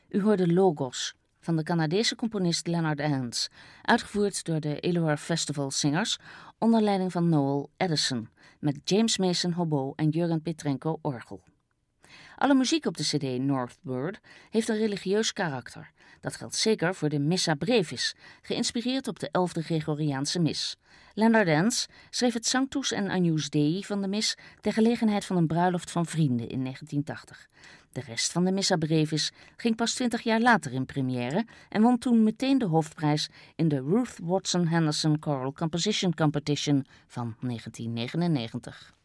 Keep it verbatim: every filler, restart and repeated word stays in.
U hoorde Logos van de Canadese componist Leonard Hans, uitgevoerd door de Illawarra Festival Singers onder leiding van Noel Edison, met James Mason hobo en Jurgen Petrenko orgel. Alle muziek op de cd Northward heeft een religieus karakter. Dat geldt zeker voor de Missa Brevis, geïnspireerd op de elfde Gregoriaanse mis. Leonard Hans schreef het Sanctus en Agnus Dei van de mis ter gelegenheid van een bruiloft van vrienden in negentien tachtig. De rest van de Missa Brevis ging pas twintig jaar later in première en won toen meteen de hoofdprijs in de Ruth Watson Henderson Choral Composition Competition van negentien negenennegentig.